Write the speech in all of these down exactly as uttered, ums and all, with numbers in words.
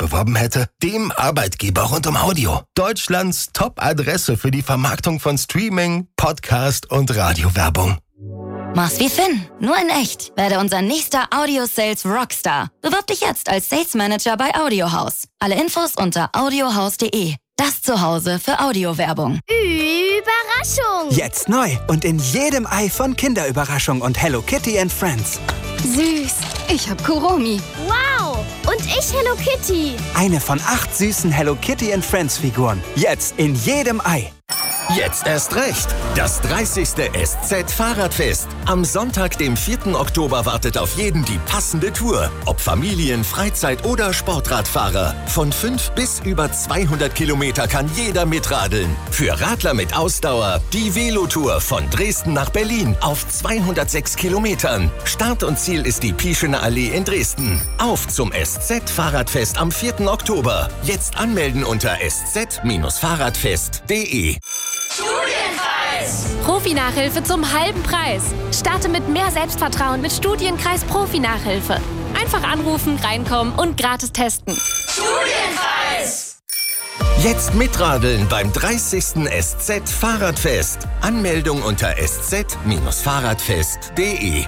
beworben hätte? Dem Arbeitgeber rund um Audio. Deutschlands Top-Adresse für die Vermarktung von Streaming, Podcast und Radiowerbung. Mach's wie Finn, nur in echt. Werde unser nächster Audio-Sales Rockstar. Bewirb dich jetzt als Sales Manager bei Audiohaus. Alle Infos unter audiohaus punkt de. Das Zuhause für Audiowerbung. Überraschung! Jetzt neu und in jedem Ei von Kinderüberraschung und Hello Kitty and Friends. Süß, ich hab Kuromi. Wow, und ich Hello Kitty. Eine von acht süßen Hello Kitty and Friends Figuren. Jetzt in jedem Ei. Jetzt erst recht. Das dreißigste S Z-Fahrradfest. Am Sonntag, dem vierten Oktober, wartet auf jeden die passende Tour. Ob Familien-, Freizeit- oder Sportradfahrer. Von fünf bis über zweihundert Kilometer kann jeder mitradeln. Für Radler mit Ausdauer die Velotour von Dresden nach Berlin auf zweihundertsechs Kilometern. Start und Ziel ist die Pieschener Allee in Dresden. Auf zum S Z-Fahrradfest am vierten Oktober. Jetzt anmelden unter s z fahrradfest punkt de. Studienkreis! Profi-Nachhilfe zum halben Preis. Starte mit mehr Selbstvertrauen mit Studienkreis Profi-Nachhilfe. Einfach anrufen, reinkommen und gratis testen. Studienkreis! Jetzt mitradeln beim dreißigsten S Z-Fahrradfest. Anmeldung unter s z fahrradfest punkt de.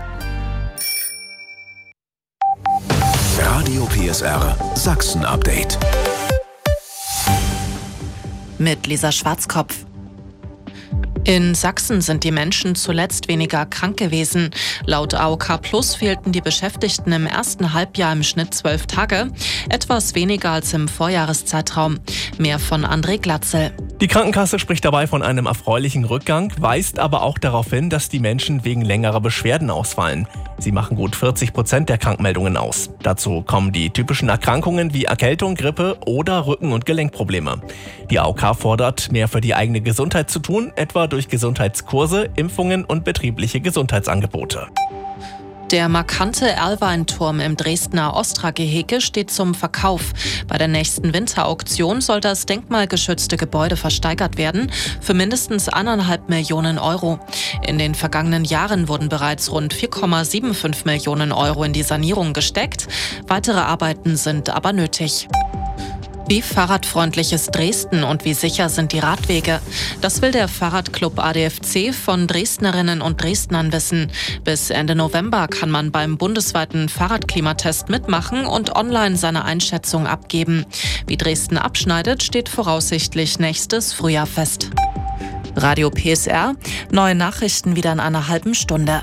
Radio P S R Sachsen-Update. Mit Lisa Schwarzkopf. In Sachsen sind die Menschen zuletzt weniger krank gewesen. Laut A O K Plus fehlten die Beschäftigten im ersten Halbjahr im Schnitt zwölf Tage, etwas weniger als im Vorjahreszeitraum. Mehr von André Glatzel. Die Krankenkasse spricht dabei von einem erfreulichen Rückgang, weist aber auch darauf hin, dass die Menschen wegen längerer Beschwerden ausfallen. Sie machen gut vierzig Prozent der Krankmeldungen aus. Dazu kommen die typischen Erkrankungen wie Erkältung, Grippe oder Rücken- und Gelenkprobleme. Die A O K fordert, mehr für die eigene Gesundheit zu tun, etwa durch Gesundheitskurse, Impfungen und betriebliche Gesundheitsangebote. Der markante Erlweinturm im Dresdner Ostra-Gehege steht zum Verkauf. Bei der nächsten Winterauktion soll das denkmalgeschützte Gebäude versteigert werden für mindestens eineinhalb Millionen Euro. In den vergangenen Jahren wurden bereits rund vier Komma fünfundsiebzig Millionen Euro in die Sanierung gesteckt. Weitere Arbeiten sind aber nötig. Wie fahrradfreundlich ist Dresden und wie sicher sind die Radwege? Das will der Fahrradclub A D F C von Dresdnerinnen und Dresdnern wissen. Bis Ende November kann man beim bundesweiten Fahrradklimatest mitmachen und online seine Einschätzung abgeben. Wie Dresden abschneidet, steht voraussichtlich nächstes Frühjahr fest. Radio P S R, neue Nachrichten wieder in einer halben Stunde.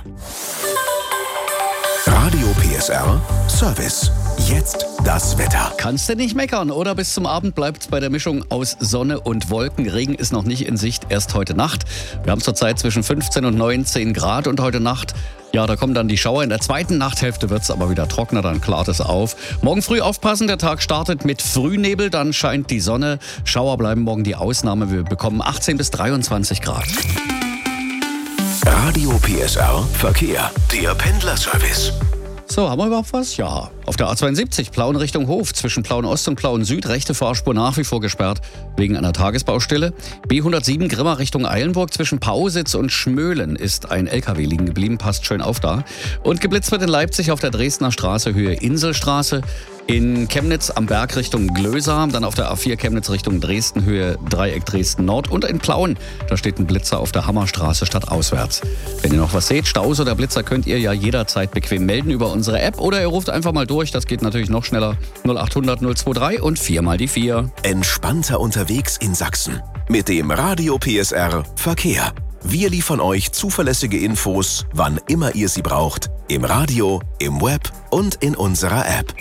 Radio P S R Service. Jetzt das Wetter. Kannst du nicht meckern, oder? Bis zum Abend bleibt es bei der Mischung aus Sonne und Wolken. Regen ist noch nicht in Sicht, erst heute Nacht. Wir haben zurzeit zwischen fünfzehn und neunzehn Grad und heute Nacht, ja, da kommen dann die Schauer. In der zweiten Nachthälfte wird es aber wieder trockener, dann klart es auf. Morgen früh aufpassen, der Tag startet mit Frühnebel, dann scheint die Sonne. Schauer bleiben morgen die Ausnahme. Wir bekommen achtzehn bis dreiundzwanzig Grad. Radio P S R Verkehr. Der Pendlerservice. So, haben wir überhaupt was? Ja. Auf der A zweiundsiebzig, Plauen Richtung Hof, zwischen Plauen Ost und Plauen Süd, rechte Fahrspur nach wie vor gesperrt, wegen einer Tagesbaustelle. B hundertsieben, Grimma Richtung Eilenburg, zwischen Pausitz und Schmöhlen ist ein L K W liegen geblieben, passt schön auf da. Und geblitzt wird in Leipzig auf der Dresdner Straße, Höhe Inselstraße. In Chemnitz am Berg Richtung Glösa, dann auf der A vier Chemnitz Richtung Dresden, Höhe Dreieck Dresden Nord. Und in Plauen, da steht ein Blitzer auf der Hammerstraße stadtauswärts. Wenn ihr noch was seht, Staus oder Blitzer, könnt ihr ja jederzeit bequem melden über unsere App oder ihr ruft einfach mal durch, das geht natürlich noch schneller. null achthundert null drei und vier mal die vier. Entspannter unterwegs in Sachsen. Mit dem Radio P S R Verkehr. Wir liefern euch zuverlässige Infos, wann immer ihr sie braucht. Im Radio, im Web und in unserer App.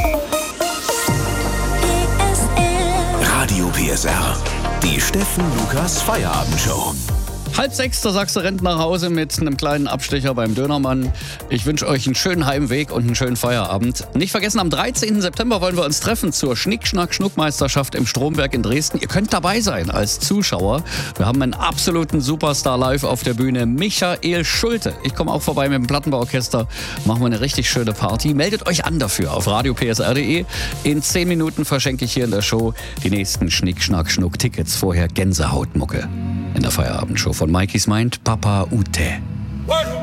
Radio P S R. Die Steffen Lukas Feierabendshow. Halb sechs, der Sachse rennt nach Hause mit einem kleinen Abstecher beim Dönermann. Ich wünsche euch einen schönen Heimweg und einen schönen Feierabend. Nicht vergessen, am dreizehnten September wollen wir uns treffen zur Schnick-Schnack-Schnuck-Meisterschaft im Stromberg in Dresden. Ihr könnt dabei sein als Zuschauer. Wir haben einen absoluten Superstar live auf der Bühne, Michael Schulte. Ich komme auch vorbei mit dem Plattenbauorchester. Machen wir eine richtig schöne Party. Meldet euch an dafür auf radio p s r punkt de. In zehn Minuten verschenke ich hier in der Show die nächsten Schnick-Schnack-Schnuck-Tickets. Vorher Gänsehautmucke in der Feierabendshow von Mikeys Mind, Papa Ute.